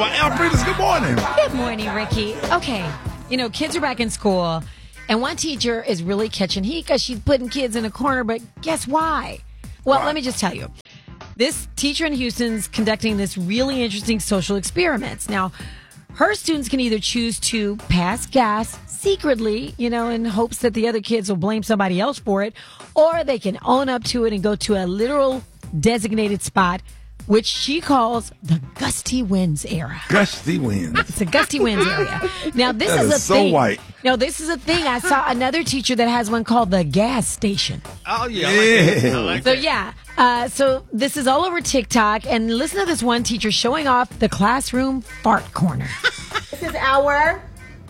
Alfredas, good morning. Good morning, Ricky. Okay, kids are back in school, and one teacher is really catching heat because she's putting kids in a corner, but guess why? Well, let me just tell you. This teacher in Houston's conducting this really interesting social experiments. Now, her students can either choose to pass gas secretly, in hopes that the other kids will blame somebody else for it, or they can own up to it and go to a literal designated spot, which she calls the gusty winds era. Gusty winds. It's a gusty winds area. Now, this That is a is so thing. white. No, this is a thing. I saw another teacher that has one called the gas station. Oh, yeah. Yeah. I like So, that. yeah. So this is all over TikTok. And listen to this one teacher showing off the classroom fart corner. This is our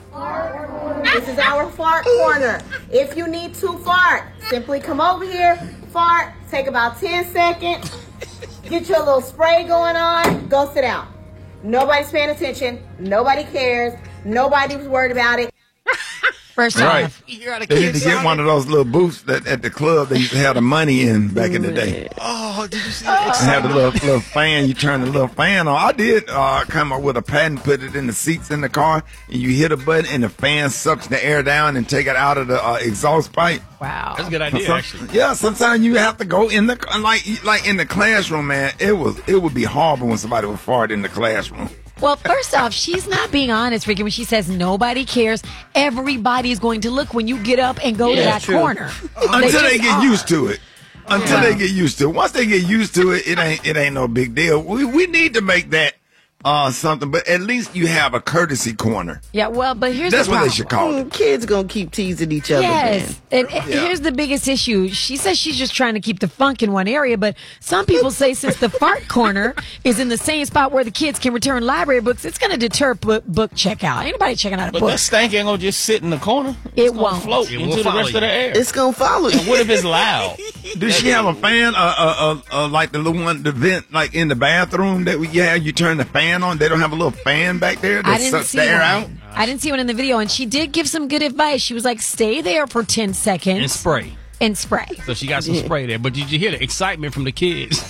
fart corner. If you need to fart, simply come over here, fart, take about 10 seconds, get your little spray going on, go sit down. Nobody's paying attention. Nobody cares. Nobody was worried about it. First Right. off, You're out of They need kids. to get one of those little booths that at the club they used to have the money in back in the day. Oh, did you see And that? have the little fan. You turn the little fan on. I did come up with a pad and put it in the seats in the car, and you hit a button, and the fan sucks the air down and take it out of the exhaust pipe. wow. That's a good idea, actually. Yeah, sometimes you have to go in the like in the classroom, man. It would be horrible when somebody would fart in the classroom. Well, first off, she's not being honest, Ricky, when she says nobody cares. Everybody is going to look when you get up and go to that corner. Until they just get are. used to it. Until they get used to it. Once they get used to it, it ain't no big deal. We need to make that something, but at least you have a courtesy corner. Yeah, well, but here's That's the what problem. they should call it. Kids gonna keep teasing each other. Yes, and here's the biggest issue. She says she's just trying to keep the funk in one area, but some people say since the fart corner is in the same spot where the kids can return library books, it's going to deter book checkout. Ain't nobody checking out a But book. that stank ain't gonna just sit in the corner. It It's gonna won't. float It will into the follow rest of the air. It's gonna follow you. What if it's loud? Does she have a fan, like the little one, the vent, like in the bathroom that we have? You turn the fan on. They don't have a little fan back there I that didn't sucks see the air one. out. I didn't see one in the video, and she did give some good advice. She was like, "Stay there for 10 seconds And spray. and spray." So she got some spray there. But did you hear the excitement from the kids?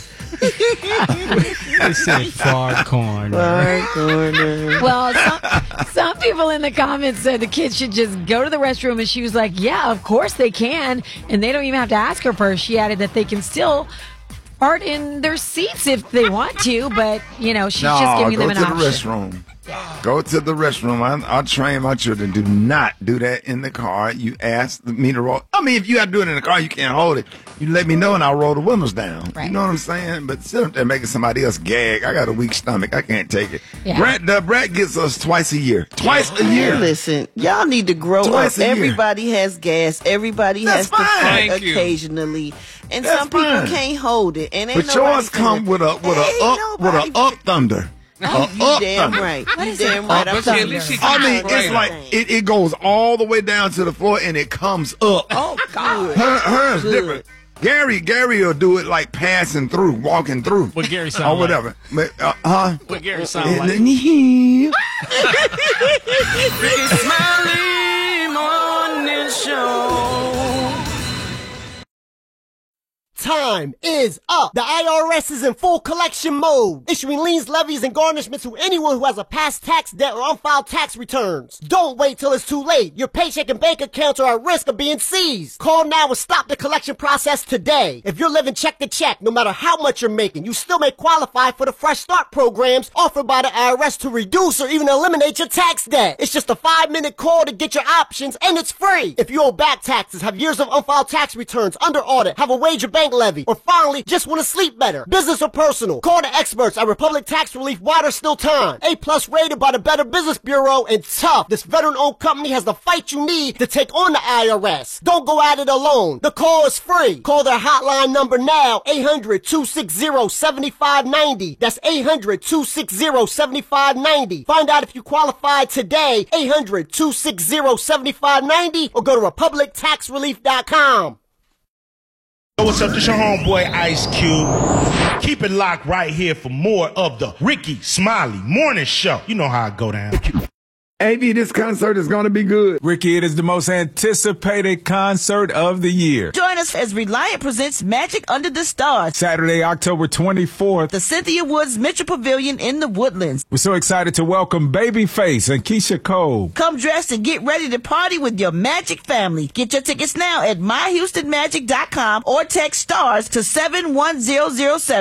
They said far corner. Fart corner. Well, some people in the comments said the kids should just go to the restroom, and she was like, "Yeah, of course they can," and they don't even have to ask her first. She added that they can still fart in their seats if they want to, but she's just giving them an go to the option. restroom. Go to the restroom. I train my children, do not do that in the car. You ask me to roll. I mean, if you got to do it in the car, you can't hold it. You let me know and I'll roll the windows down. Right. You know what I'm saying? But sit up there making somebody else gag. I got a weak stomach. I can't take it. Yeah. Brett gets us twice a year. Twice a year. Listen, y'all need to grow Twice up. a year. Everybody has gas. Everybody That's has to fine. fart Thank you. occasionally, and That's some people fine. can't hold it. And ain't But nobody yours come finna- with a Ain't nobody up thunder. You Up damn thunder. right. What You is damn it? right. But I'm see, at talking least she about I mean, Right. it's like it goes all the way down to the floor and it comes up. Oh God! Hers Good. different. Gary will do it like passing through, walking through, What Gary or sound like? whatever. But, huh? What Gary sound like? Yeah. Time is up. The IRS is in full collection mode, issuing liens, levies, and garnishments to anyone who has a past tax debt or unfiled tax returns. Don't wait till it's too late. Your paycheck and bank accounts are at risk of being seized. Call now and stop the collection process today. If you're living check to check, no matter how much you're making, you still may qualify for the Fresh Start programs offered by the IRS to reduce or even eliminate your tax debt. It's just a 5-minute call to get your options, and it's free. If you owe back taxes, have years of unfiled tax returns, under audit, have a wage or bank levy, or finally just want to sleep better, business or personal, call the experts at Republic Tax Relief while there's still time. A+ rated by the Better Business Bureau, and tough. This veteran-owned company has the fight you need to take on the IRS. Don't go at it alone. The call is free. Call their hotline number now, 800-260-7590. That's 800-260-7590. Find out if you qualify today, 800-260-7590, or go to republictaxrelief.com. What's up? This your homeboy Ice Cube. Keep it locked right here for more of the Ricky Smiley Morning Show. You know how I go down. AV, this concert is going to be good. Ricky, it is the most anticipated concert of the year. Join us as Reliant presents Magic Under the Stars. Saturday, October 24th. The Cynthia Woods Mitchell Pavilion in the Woodlands. We're so excited to welcome Babyface and Keisha Cole. Come dressed and get ready to party with your Magic family. Get your tickets now at myhoustonmagic.com or text STARS to 71007.